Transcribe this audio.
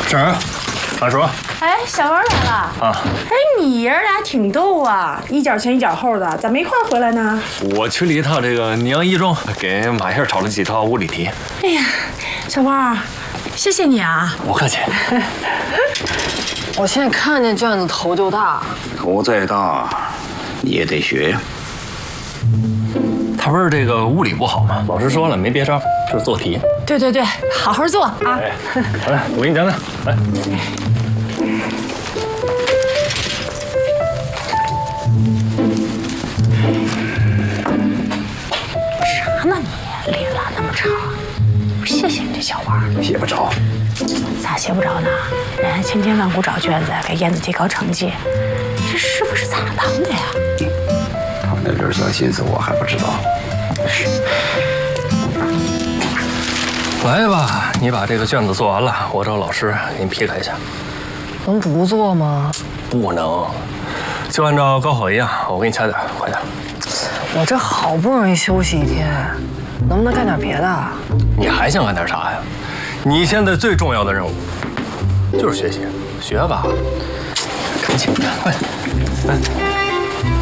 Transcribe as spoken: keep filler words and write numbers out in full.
婶儿，大叔。 哎，小王来了啊！哎，你爷儿俩挺逗啊，一脚前一脚后的，咋没一块回来呢？ 我去了一趟这个宁阳一中，给马燕找了几套物理题。 哎呀，小王，谢谢你啊！ 不客气。 我现在看见卷子头就大， 头再大，你也得学呀。 他不是这个物理不好吗？老师说了，没别招，就是做题。 对对对，好好做啊！ 哎，好来，我给你讲讲，来。 啥呢你？脸拉那么长，不谢谢你这小王。 写不着。 咋写不着呢？人家千辛万苦找卷子给燕子提高成绩，这师傅是咋当的呀？ 他那点小心思我还不知道。 来吧，你把这个卷子做完了，我找老师给你批改一下。 能不做吗？ 不能，就按照高考一样，我给你掐点，快点。 我这好不容易休息一天，能不能干点别的？ 你还想干点啥呀？你现在最重要的任务就是学习，学吧，赶紧的，快点，来。